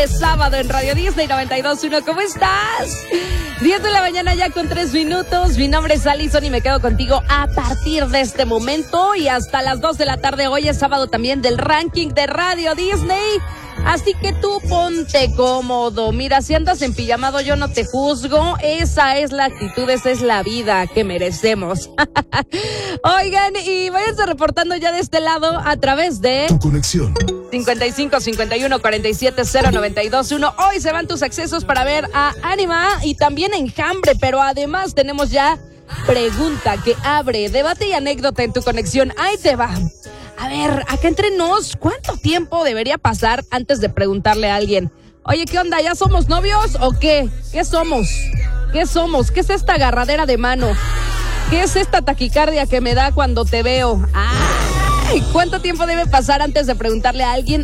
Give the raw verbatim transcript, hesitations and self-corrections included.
de sábado en Radio Disney noventa y dos punto uno. ¿Cómo estás? diez de la mañana ya con tres minutos. Mi nombre es Alison y me quedo contigo a partir de este momento y hasta las dos de la tarde. Hoy es sábado también del ranking de Radio Disney. Así que tú ponte cómodo. Mira, si andas en pijamado yo no te juzgo. Esa es la actitud, esa es la vida que merecemos. Oigan, y váyanse reportando ya de este lado a través de Tu conexión cincuenta y cinco, cincuenta y uno, cuarenta y siete, cero, noventa y dos, uno. Hoy se van tus accesos para ver a Anima y también Enjambre, pero además tenemos ya pregunta que abre debate y anécdota en Tu conexión. Ahí te va. A ver, acá entre nos, ¿cuánto tiempo debería pasar antes de preguntarle a alguien? Oye, ¿qué onda? ¿Ya somos novios o qué? ¿Qué somos? ¿Qué somos? ¿Qué es esta agarradera de mano? ¿Qué es esta taquicardia que me da cuando te veo? ¡Ay! ¿Cuánto tiempo debe pasar antes de preguntarle a alguien